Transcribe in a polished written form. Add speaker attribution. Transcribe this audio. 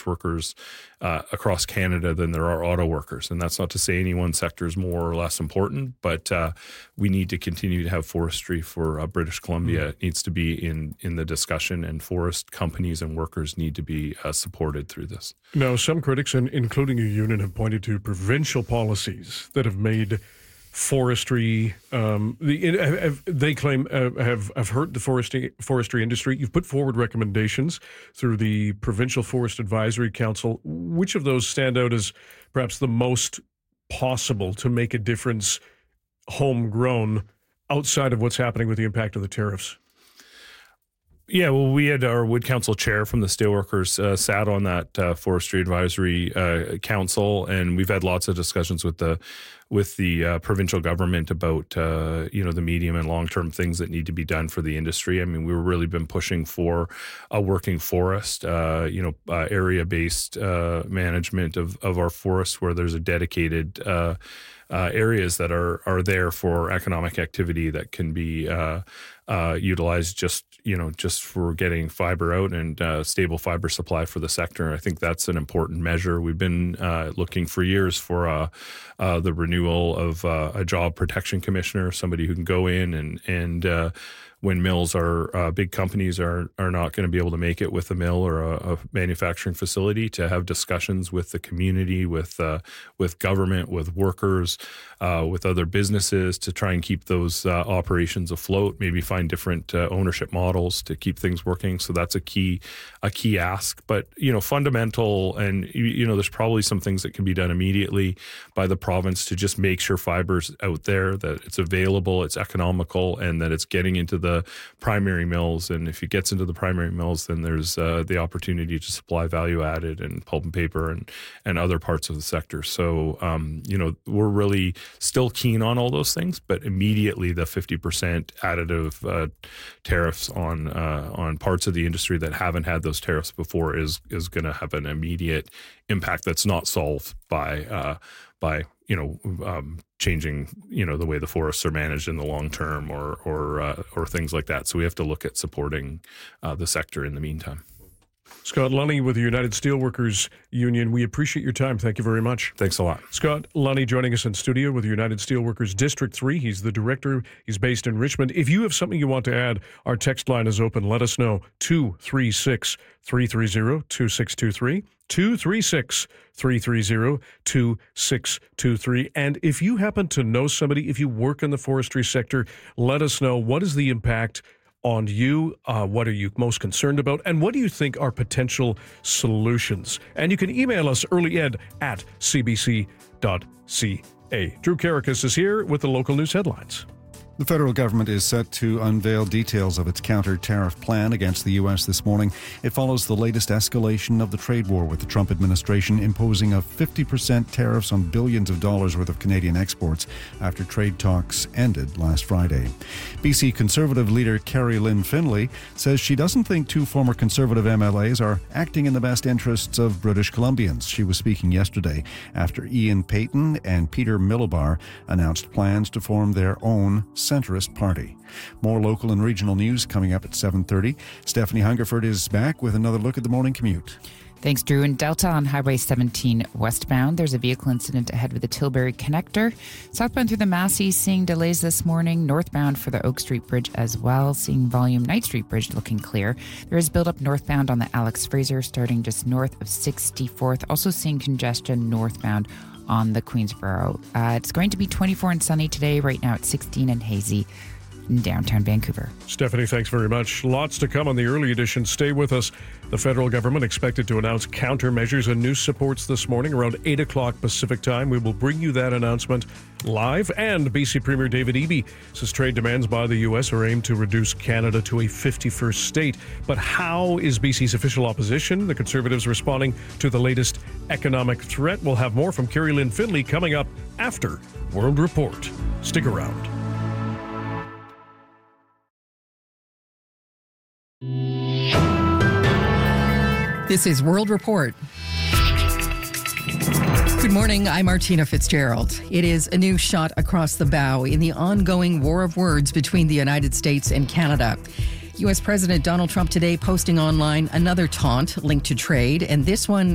Speaker 1: workers across Canada than there are auto workers. And that's not to say any one sector is more or less important, but we need to continue to have forestry for British Columbia. It needs to be in the discussion, and forest companies and workers need to be supported through this.
Speaker 2: Now, some critics, including your union, have pointed to provincial policies that have made forestry, they claim have hurt the forestry industry. You've put forward recommendations through the Provincial Forest Advisory Council. Which of those stand out as perhaps the most possible to make a difference homegrown outside of what's happening with the impact of the tariffs?
Speaker 1: Yeah, well, we had our Wood Council chair from the Steelworkers sat on that Forestry Advisory Council, and we've had lots of discussions with the provincial government about the medium and long term things that need to be done for the industry. I mean, we've really been pushing for a working forest, area based management of our forests, where there's a dedicated areas that are there for economic activity that can be utilized just for getting fiber out and stable fiber supply for the sector. I think that's an important measure. We've been looking for years for the renewal of a job protection commissioner, somebody who can go in and when mills are big companies are not going to be able to make it with a mill or a manufacturing facility, to have discussions with the community, with government, with workers, with other businesses, to try and keep those operations afloat. Maybe find different ownership models to keep things working. So that's a key ask. But fundamental, and there's probably some things that can be done immediately by the province to just make sure fiber's out there, that it's available, it's economical, and that it's getting into the primary mills. And if it gets into the primary mills, then there's the opportunity to supply value added and pulp and paper and other parts of the sector. So, we're really still keen on all those things, but immediately the 50% additive tariffs on parts of the industry that haven't had those tariffs before is going to have an immediate impact that's not solved by changing, the way the forests are managed in the long term or things like that. So we have to look at supporting the sector in the meantime.
Speaker 2: Scott Lunny with the United Steelworkers Union. We appreciate your time. Thank you very much.
Speaker 1: Thanks a lot.
Speaker 2: Scott Lunny joining us in studio with the United Steelworkers District 3. He's the director. He's based in Richmond. If you have something you want to add, our text line is open. Let us know. 236-330-2623. 236-330-2623. And if you happen to know somebody, if you work in the forestry sector, let us know, what is the impact on you? What are you most concerned about? And what do you think are potential solutions? And you can email us earlyed@cbc.ca. Drew Karakas is here with the local news headlines.
Speaker 3: The federal government is set to unveil details of its counter-tariff plan against the U.S. this morning. It follows the latest escalation of the trade war, with the Trump administration imposing a 50% tariffs on billions of dollars worth of Canadian exports after trade talks ended last Friday. BC Conservative leader Carrie Lynn Findlay says she doesn't think two former Conservative MLAs are acting in the best interests of British Columbians. She was speaking yesterday after Ian Payton and Peter Milobar announced plans to form their own centrist party. More local and regional news coming up at 7:30. Stephanie Hungerford is back with another look at the morning commute.
Speaker 4: Thanks, Drew. In Delta on Highway 17 westbound, there's a vehicle incident ahead with the Tilbury Connector. Southbound through the Massey, seeing delays this morning. Northbound for the Oak Street Bridge as well, seeing volume. Knight Street Bridge looking clear. There is build-up northbound on the Alex Fraser, starting just north of 64th. Also seeing congestion northbound on the Queensboro. It's going to be 24 and sunny today. Right now it's 16 and hazy in downtown Vancouver.
Speaker 2: Stephanie, thanks very much. Lots to come on the early edition. Stay with us. The federal government expected to announce countermeasures and new supports this morning around 8 o'clock Pacific time. We will bring you that announcement live. And BC Premier David Eby says trade demands by the U.S. are aimed to reduce Canada to a 51st state. But how is BC's official opposition, the Conservatives, responding to the latest economic threat? We'll have more from Carrie Lynn Findlay coming up after World Report. Stick around.
Speaker 5: This is World Report. Good morning, I'm Martina Fitzgerald. It is a new shot across the bow in the ongoing war of words between the United States and Canada. U.S. President Donald Trump today posting online another taunt linked to trade, and this one